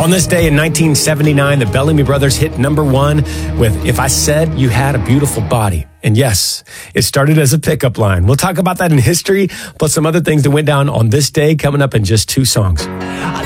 On this day in 1979, the Bellamy Brothers hit #1 with If I Said You Had a Beautiful Body. And yes, it started as a pickup line. We'll talk about that in history, plus some other things that went down on this day coming up in just 2 songs.